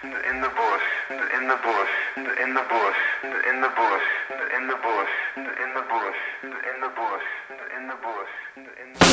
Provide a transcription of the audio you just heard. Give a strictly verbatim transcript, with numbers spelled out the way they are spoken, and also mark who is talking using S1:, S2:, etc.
S1: in the bush, in the bush, in the bush, in the bush, in the bush, in the bush, in the bush, in the bush, in the bush, in the bush.